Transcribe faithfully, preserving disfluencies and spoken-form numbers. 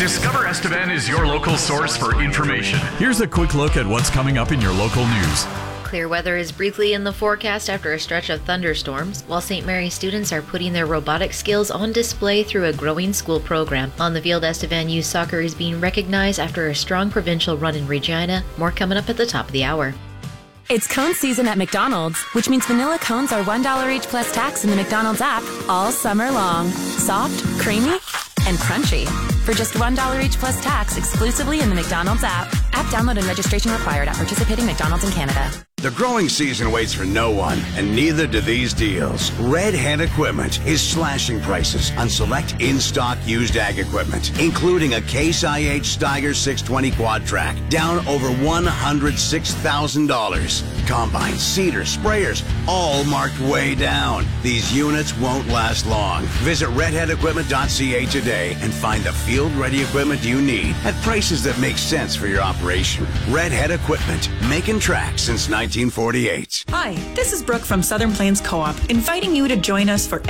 Discover Estevan is your local source for information. Here's a quick look at what's coming up in your local news. Clear weather is briefly in the forecast after a stretch of thunderstorms, while Saint Mary's students are putting their robotic skills on display through a growing school program. On the field, Estevan Youth Soccer is being recognized after a strong provincial run in Regina. More coming up at the top of the hour. It's cone season at McDonald's, which means vanilla cones are one dollar each plus tax in the McDonald's app all summer long. Soft, creamy, and crunchy. For just one dollar each plus tax exclusively in the McDonald's app. App download and registration required at participating McDonald's in Canada. The growing season waits for no one, and neither do these deals. Red Hat Equipment is slashing prices on select in-stock used ag equipment, including a Case I H Steiger six twenty Quad Track, down over one hundred six thousand dollars. Combines, seeders, sprayers, all marked way down. These units won't last long. Visit red hat equipment dot c a today and find the field-ready equipment you need at prices that make sense for your operation. Red Hat Equipment, making tracks since nineteen forty-eight. Hi, this is Brooke from Southern Plains Co-op, inviting you to join us for